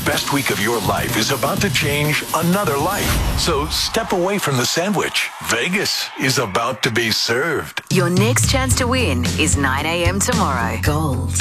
best week of your life is about to change another life. So step away from the sandwich. Vegas is about to be served. Your next chance to win is 9 a.m. tomorrow. Gold.